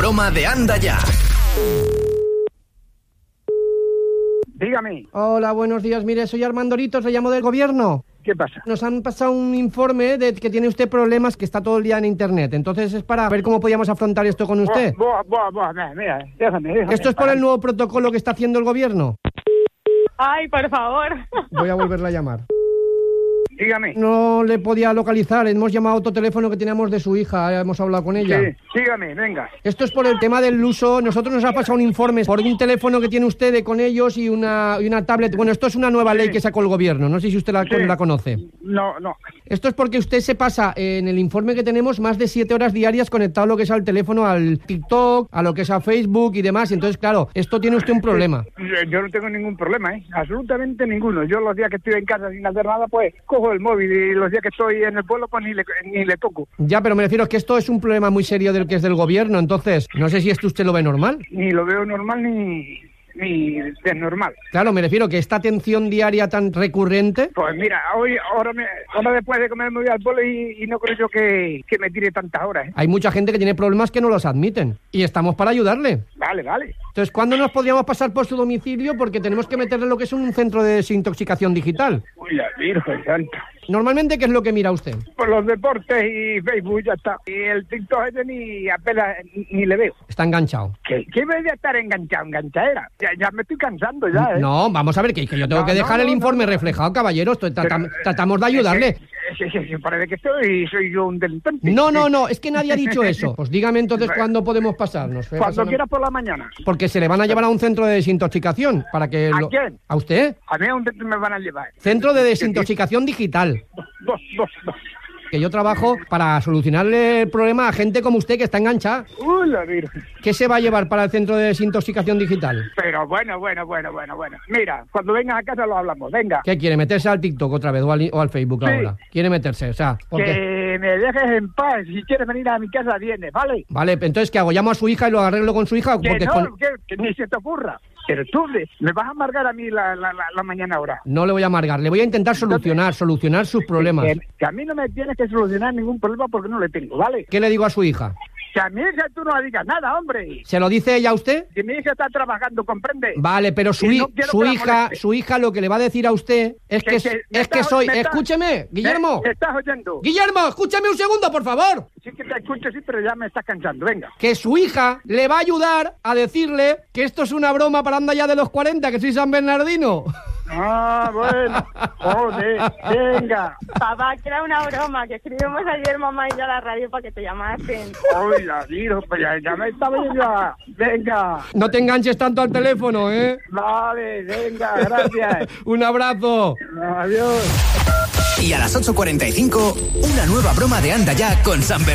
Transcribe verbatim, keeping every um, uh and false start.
broma de Anda Ya. Dígame. Hola, buenos días. Mire, soy Armando Ritos, le llamo del gobierno. ¿Qué pasa? Nos han pasado un informe de que tiene usted problemas, que está todo el día en internet. Entonces es para ver cómo podíamos afrontar esto con usted. Buah, buah, buah, buah, mira, déjame, déjame. Esto es por el nuevo protocolo que está haciendo el gobierno. Ay, por favor. Voy a volverla a llamar. Dígame. No le podía localizar, hemos llamado a otro teléfono que teníamos de su hija, hemos hablado con ella. Sí, dígame, venga. Esto es por el tema del uso, nosotros nos ha pasado un informe por un teléfono que tiene usted de con ellos y una, y una tablet. Bueno, esto es una nueva ley Sí. que sacó el gobierno, no sé si usted la, Sí. la conoce. No, no. Esto es porque usted se pasa, eh, en el informe que tenemos, más de siete horas diarias conectado a lo que es al teléfono, al TikTok, a lo que es a Facebook y demás. Entonces, claro, esto tiene usted un problema. Yo, yo no tengo ningún problema, ¿eh? Absolutamente ninguno. Yo los días que estoy en casa sin hacer nada, pues cojo el móvil, y los días que estoy en el pueblo, pues ni le, ni le toco. Ya, pero me refiero a que esto es un problema muy serio del que es del gobierno. Entonces, no sé si esto usted lo ve normal. Ni lo veo normal ni, ni desnormal. Claro, me refiero que esta atención diaria tan recurrente... Pues mira, hoy, ahora, me, ahora después de comer me voy al pueblo y, y no creo yo que, que me tire tantas horas, ¿eh? Hay mucha gente que tiene problemas que no los admiten. Y estamos para ayudarle. Vale, vale. Entonces, ¿cuándo nos podríamos pasar por su domicilio? Porque tenemos que meterle lo que es un centro de desintoxicación digital. Uy, la Virgen Santa. Normalmente, ¿qué es lo que mira usted? Por los deportes y Facebook ya está. Y el TikTok ese ni apenas ni, ni le veo. Está enganchado. ¿Qué, qué voy a estar enganchado, enganchadera? Ya, ya me estoy cansando ya, ¿eh? No, vamos a ver, que, que yo tengo No, que dejar no, el no, informe no, no. reflejado, caballero. Esto, tratam- Pero, eh, tratamos de ayudarle. Es que, es que, es que parece que estoy, soy yo un delincuente. No, no, no, es que nadie ha dicho eso. Pues dígame entonces cuándo podemos pasarnos. Cuando Pasarnos- quieras por la mañana. Porque se le van a llevar a un centro de desintoxicación para que... ¿A lo- quién? ¿A usted? A mí a un dentro me van a llevar. Centro de desintoxicación digital. Dos, dos, dos. Que yo trabajo para solucionarle el problema a gente como usted que está enganchada. Uy, la Virgen. ¿Qué se va a llevar para el centro de desintoxicación digital? Pero bueno, bueno, bueno, bueno, bueno. Mira, cuando vengas a casa lo hablamos, venga. ¿Qué quiere? ¿Meterse al TikTok otra vez o al, o al Facebook Sí. ahora? ¿Quiere meterse? O sea, porque... Que me dejes en paz. Si quieres venir a mi casa, vienes, ¿vale? Vale, entonces, ¿qué hago? ¿Llamo a su hija y lo arreglo con su hija? Que Porque no, con- que, que ni se te ocurra. Pero tú le- me vas a amargar a mí la, la, la, la mañana ahora. No le voy a amargar, le voy a intentar solucionar, solucionar sus problemas. Que, que a mí no me tienes que solucionar ningún problema porque no le tengo, ¿vale? ¿Qué le digo a su hija? Que a mi hija tú no le digas nada, hombre. ¿Se lo dice ella a usted? Que mi hija está trabajando, ¿comprende? Vale, pero su, Y hi- no quiero su que la hija, moleste. su hija lo que le va a decir a usted es que, Que- es, que me es que estás- soy... me estás- Escúcheme, Guillermo. ¿Me, me estás oyendo? Guillermo, escúchame un segundo, por favor. Sí que te escucho, sí, pero ya me estás cansando, venga. Que su hija le va a ayudar a decirle que esto es una broma para Anda Ya de los cuarenta, que soy San Bernardino. Ah, bueno. Joder, venga. Papá, que era una broma, que escribimos ayer mamá y yo a la radio para que te llamasen. Uy, la Virgen, pues ya, ya me estaba yendo a... Venga. No te enganches tanto al teléfono, ¿eh? Vale, venga, gracias. Un abrazo. Adiós. Y a las ocho cuarenta y cinco, una nueva broma de Anda Ya con San Bernardino.